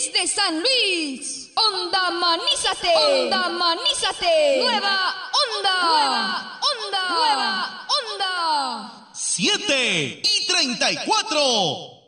desde San Luis. Onda Manízate. Onda Manízate. Nueva onda. Nueva onda. Nueva onda. 7:34.